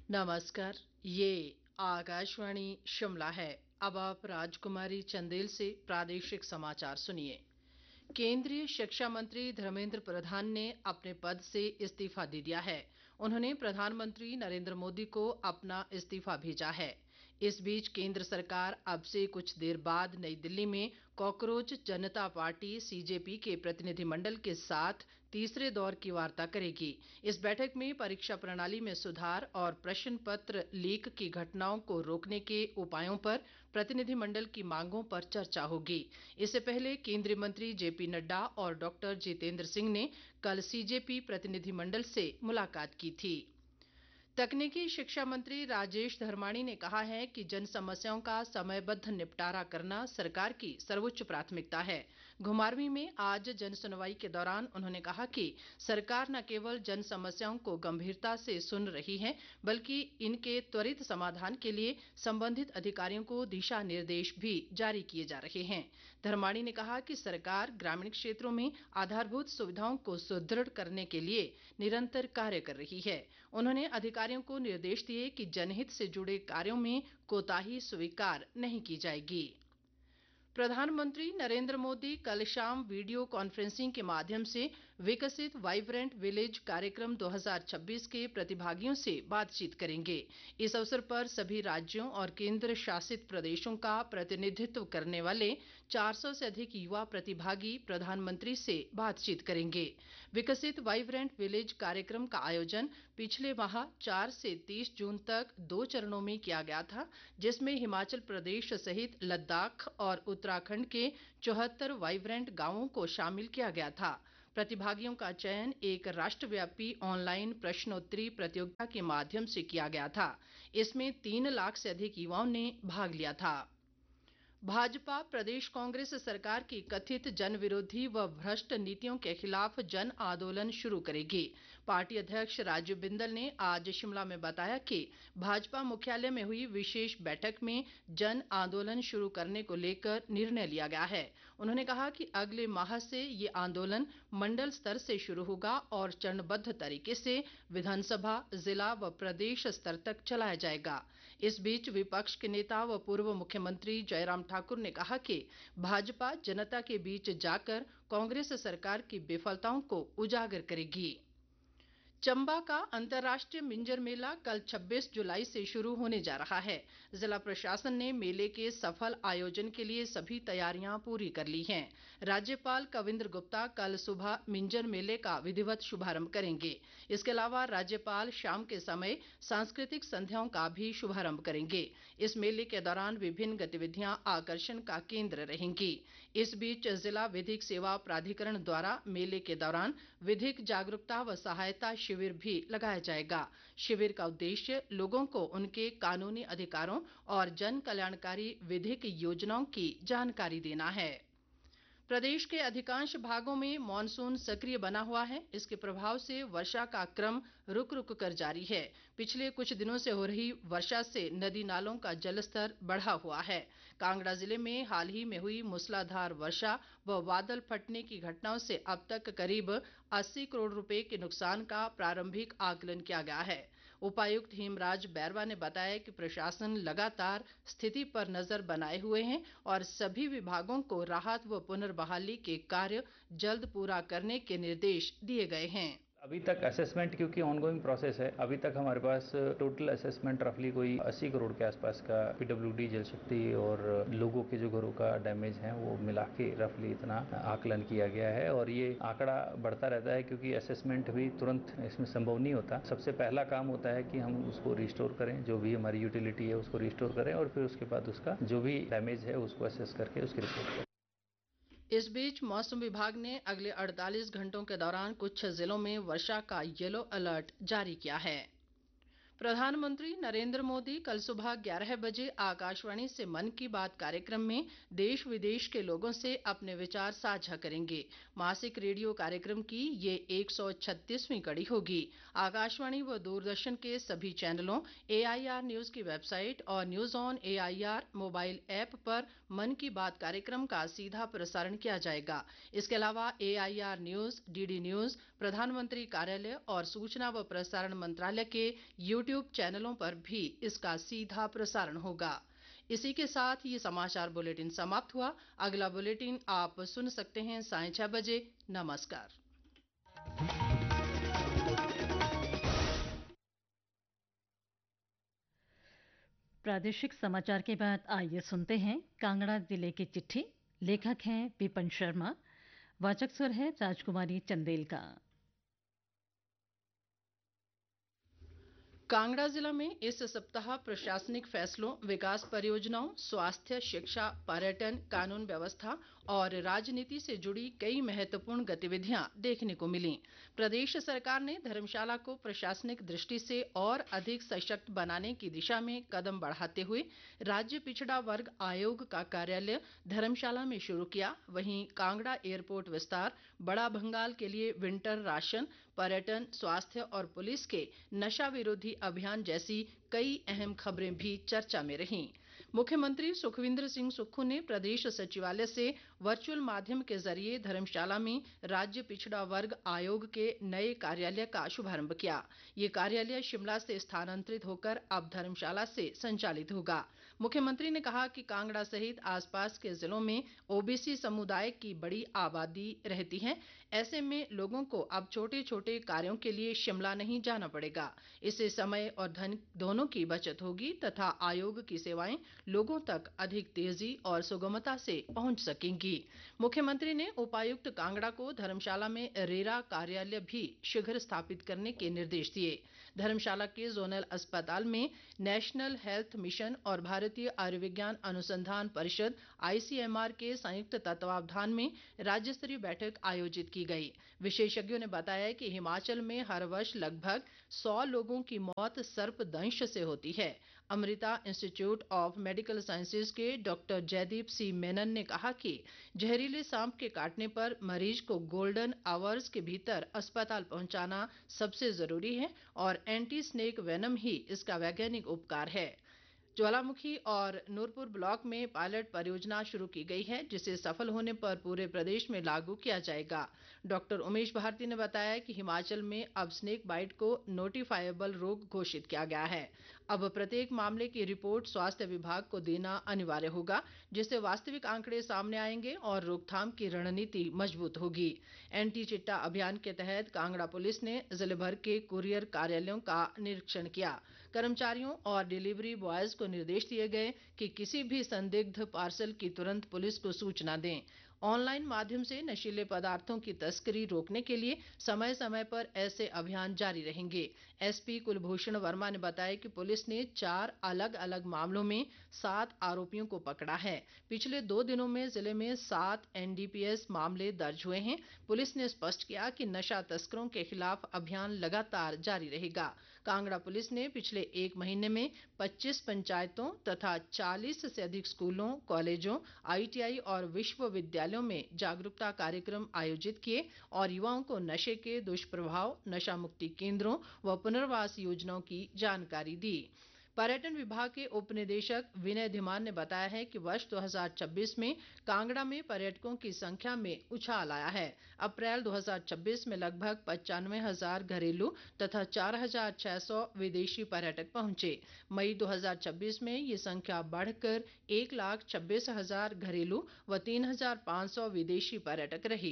नमस्कार। ये आकाशवाणी शिमला है। अब आप राजकुमारी चंदेल से प्रादेशिक समाचार सुनिए। केंद्रीय शिक्षा मंत्री धर्मेंद्र प्रधान ने अपने पद से इस्तीफा दे दिया है। उन्होंने प्रधानमंत्री नरेंद्र मोदी को अपना इस्तीफा भेजा है। इस बीच केंद्र सरकार अब से कुछ देर बाद नई दिल्ली में कॉकरोच जनता पार्टी सीजेपी के प्रतिनिधिमंडल के साथ तीसरे दौर की वार्ता करेगी। इस बैठक में परीक्षा प्रणाली में सुधार और प्रश्न पत्र लीक की घटनाओं को रोकने के उपायों पर प्रतिनिधिमंडल की मांगों पर चर्चा होगी। इससे पहले केंद्रीय मंत्री जेपी नड्डा और डॉक्टर जितेंद्र सिंह ने कल सीजेपी प्रतिनिधिमंडल से मुलाकात की थी। तकनीकी शिक्षा मंत्री राजेश धर्माणी ने कहा है कि जन समस्याओं का समयबद्ध निपटारा करना सरकार की सर्वोच्च प्राथमिकता है। घुमारवीं में आज जन सुनवाई के दौरान उन्होंने कहा कि सरकार न केवल जन समस्याओं को गंभीरता से सुन रही है, बल्कि इनके त्वरित समाधान के लिए संबंधित अधिकारियों को दिशा निर्देश भी जारी किए जा रहे हैं। धर्माणी ने कहा कि सरकार ग्रामीण क्षेत्रों में आधारभूत सुविधाओं को सुदृढ़ करने के लिए निरंतर कार्य कर रही है। उन्होंने अधिकारियों को निर्देश दिए कि जनहित से जुड़े कार्यों में कोताही स्वीकार नहीं की जाएगी। प्रधानमंत्री नरेंद्र मोदी कल शाम वीडियो कॉन्फ्रेंसिंग के माध्यम से विकसित वाइब्रेंट विलेज कार्यक्रम 2026 के प्रतिभागियों से बातचीत करेंगे। इस अवसर पर सभी राज्यों और केंद्र शासित प्रदेशों का प्रतिनिधित्व करने वाले 400 से अधिक युवा प्रतिभागी प्रधानमंत्री से बातचीत करेंगे। विकसित वाइब्रेंट विलेज कार्यक्रम का आयोजन पिछले माह 4 से 30 जून तक 2 चरणों में किया गया था, जिसमें हिमाचल प्रदेश सहित लद्दाख और उत्तराखंड के 74 वाइब्रेंट गांवों को शामिल किया गया था। प्रतिभागियों का चयन एक राष्ट्रव्यापी ऑनलाइन प्रश्नोत्तरी प्रतियोगिता के माध्यम से किया गया था। इसमें 3 लाख से अधिक युवाओं ने भाग लिया था। भाजपा प्रदेश कांग्रेस सरकार की कथित जन विरोधी व भ्रष्ट नीतियों के खिलाफ जन आंदोलन शुरू करेगी। पार्टी अध्यक्ष राजीव बिंदल ने आज शिमला में बताया कि भाजपा मुख्यालय में हुई विशेष बैठक में जन आंदोलन शुरू करने को लेकर निर्णय लिया गया है। उन्होंने कहा कि अगले माह से ये आंदोलन मंडल स्तर से शुरू होगा और चरणबद्ध तरीके से विधानसभा, जिला व प्रदेश स्तर तक चलाया जाएगा। इस बीच विपक्ष के नेता व पूर्व मुख्यमंत्री जयराम ठाकुर ने कहा कि भाजपा जनता के बीच जाकर कांग्रेस सरकार की विफलताओं को उजागर करेगी। चंबा का अंतर्राष्ट्रीय मिंजर मेला कल 26 जुलाई से शुरू होने जा रहा है। जिला प्रशासन ने मेले के सफल आयोजन के लिए सभी तैयारियां पूरी कर ली हैं। राज्यपाल कविंद्र गुप्ता कल सुबह मिंजर मेले का विधिवत शुभारंभ करेंगे। इसके अलावा राज्यपाल शाम के समय सांस्कृतिक संध्याओं का भी शुभारंभ करेंगे। इस मेले के दौरान विभिन्न गतिविधियां आकर्षण का केंद्र रहेंगी। इस बीच जिला विधिक सेवा प्राधिकरण द्वारा मेले के दौरान विधिक जागरूकता व सहायता शिविर भी लगाया जाएगा। शिविर का उद्देश्य लोगों को उनके कानूनी अधिकारों और जन कल्याणकारी विधिक योजनाओं की जानकारी देना है। प्रदेश के अधिकांश भागों में मानसून सक्रिय बना हुआ है। इसके प्रभाव से वर्षा का क्रम रुक रुक कर जारी है। पिछले कुछ दिनों से हो रही वर्षा से नदी नालों का जलस्तर बढ़ा हुआ है। कांगड़ा जिले में हाल ही में हुई मूसलाधार वर्षा व बादल फटने की घटनाओं से अब तक करीब 80 करोड़ रुपए के नुकसान का प्रारंभिक आकलन किया गया है। उपायुक्त हेमराज बैरवा ने बताया कि प्रशासन लगातार स्थिति पर नजर बनाए हुए हैं और सभी विभागों को राहत व पुनर्बहाली के कार्य जल्द पूरा करने के निर्देश दिए गए हैं। अभी तक असेसमेंट क्योंकि ऑनगोइंग प्रोसेस है, अभी तक हमारे पास टोटल असेसमेंट रफली कोई 80 करोड़ के आसपास का पीडब्ल्यूडी, जल शक्ति और लोगों के जो घरों का डैमेज है वो मिला के रफली इतना आकलन किया गया है। और ये आंकड़ा बढ़ता रहता है क्योंकि असेसमेंट भी तुरंत इसमें संभव नहीं होता। सबसे पहला काम होता है कि हम उसको रिस्टोर करें, जो भी हमारी यूटिलिटी है उसको रिस्टोर करें और फिर उसके बाद उसका जो भी डैमेज है उसको असेस करके उसकी रिपोर्ट करें। इस बीच मौसम विभाग ने अगले 48 घंटों के दौरान कुछ जिलों में वर्षा का येलो अलर्ट जारी किया है। प्रधानमंत्री नरेंद्र मोदी कल सुबह 11 बजे आकाशवाणी से मन की बात कार्यक्रम में देश विदेश के लोगों से अपने विचार साझा करेंगे। मासिक रेडियो कार्यक्रम की ये 136वीं कड़ी होगी। आकाशवाणी व दूरदर्शन के सभी चैनलों, एआईआर न्यूज की वेबसाइट और news on AIR mobile app पर मन की बात कार्यक्रम का सीधा प्रसारण किया जाएगा। इसके अलावा एआईआर न्यूज, डीडी न्यूज, प्रधानमंत्री कार्यालय और सूचना व प्रसारण मंत्रालय के यूट्यूब यूट्यूब चैनलों पर भी इसका सीधा प्रसारण होगा। इसी के साथ ये समाचार बुलेटिन समाप्त हुआ। अगला बुलेटिन आप सुन सकते हैं साढ़े 6 बजे। नमस्कार। प्रादेशिक समाचार के बाद आइए सुनते हैं कांगड़ा जिले की चिट्ठी। लेखक हैं विपिन शर्मा। वाचक स्वर है राजकुमारी चंदेल का। कांगड़ा जिला में इस सप्ताह प्रशासनिक फैसलों, विकास परियोजनाओं, स्वास्थ्य, शिक्षा, पर्यटन, कानून व्यवस्था और राजनीति से जुड़ी कई महत्वपूर्ण गतिविधियां देखने को मिलीं। प्रदेश सरकार ने धर्मशाला को प्रशासनिक दृष्टि से और अधिक सशक्त बनाने की दिशा में कदम बढ़ाते हुए राज्य पिछड़ा वर्ग आयोग का कार्यालय धर्मशाला में शुरू किया। वहीं कांगड़ा एयरपोर्ट विस्तार, बड़ा भंगाल के लिए विंटर राशन, पर्यटन, स्वास्थ्य और पुलिस के नशा विरोधी अभियान जैसी कई अहम खबरें भी चर्चा में रहीं। मुख्यमंत्री सुखविंदर सिंह सुक्खू ने प्रदेश सचिवालय से वर्चुअल माध्यम के जरिए धर्मशाला में राज्य पिछड़ा वर्ग आयोग के नए कार्यालय का शुभारंभ किया। ये कार्यालय शिमला से स्थानांतरित होकर अब धर्मशाला से संचालित होगा। मुख्यमंत्री ने कहा कि कांगड़ा सहित आसपास के जिलों में ओबीसी समुदाय की बड़ी आबादी रहती है। ऐसे में लोगों को अब छोटे छोटे कार्यों के लिए शिमला नहीं जाना पड़ेगा। इससे समय और धन दोनों की बचत होगी तथा आयोग की सेवाएं लोगों तक अधिक तेजी और सुगमता से पहुंच सकेंगी। मुख्यमंत्री ने उपायुक्त कांगड़ा को धर्मशाला में रेरा कार्यालय भी शीघ्र स्थापित करने के निर्देश दिए। धर्मशाला के जोनल अस्पताल में नेशनल हेल्थ मिशन और भारतीय आयुर्विज्ञान अनुसंधान परिषद आईसीएमआर के संयुक्त तत्वावधान में राज्य स्तरीय बैठक आयोजित की गई। विशेषज्ञों ने बताया कि हिमाचल में हर वर्ष लगभग 100 लोगों की मौत सर्पदंश से होती है। Amrita institute of medical sciences के डॉक्टर जयदीप सी मेनन ने कहा कि जहरीले सांप के काटने पर मरीज को गोल्डन आवर्स के भीतर अस्पताल पहुंचाना सबसे जरूरी है और एंटी स्नेक वेनम ही इसका वैज्ञानिक उपचार है। ज्वालामुखी और नूरपुर ब्लॉक में पायलट परियोजना शुरू की गई है, जिसे सफल होने पर पूरे प्रदेश में लागू किया जाएगा। डॉक्टर उमेश भारती ने बताया कि हिमाचल में अब स्नेक बाइट को नोटिफाइबल रोग घोषित किया गया है। अब प्रत्येक मामले की रिपोर्ट स्वास्थ्य विभाग को देना अनिवार्य होगा, जिससे वास्तविक आंकड़े सामने आएंगे और रोकथाम की रणनीति मजबूत होगी। एंटी चिट्टा अभियान के तहत कांगड़ा पुलिस ने जिले भर के कुरियर कार्यालयों का निरीक्षण किया। कर्मचारियों और डिलीवरी बॉयज को निर्देश दिए गए कि किसी भी संदिग्ध पार्सल की तुरंत पुलिस को सूचना दें। ऑनलाइन माध्यम से नशीले पदार्थों की तस्करी रोकने के लिए समय समय पर ऐसे अभियान जारी रहेंगे। एसपी कुलभूषण वर्मा ने बताया कि पुलिस ने 4 अलग अलग मामलों में 7 आरोपियों को पकड़ा है। पिछले 2 दिनों में जिले में 7 एनडीपीएस मामले दर्ज हुए हैं। पुलिस ने स्पष्ट किया कि नशा तस्करों के खिलाफ अभियान लगातार जारी रहेगा। कांगड़ा पुलिस ने पिछले 1 महीने में 25 पंचायतों तथा 40 से अधिक स्कूलों, कॉलेजों, आईटीआई और विश्वविद्यालयों में जागरूकता कार्यक्रम आयोजित किए और युवाओं को नशे के दुष्प्रभाव, नशा मुक्ति केंद्रों व पुनर्वास योजनाओं की जानकारी दी। पर्यटन विभाग के उप निदेशक विनय धीमान ने बताया है कि वर्ष 2026 में कांगड़ा में पर्यटकों की संख्या में उछाल आया है। अप्रैल 2026 में लगभग 95,000 घरेलू तथा 4,600 विदेशी पर्यटक पहुंचे। मई 2026 में ये संख्या बढ़कर 1,26,000 घरेलू व 3,500 विदेशी पर्यटक रही।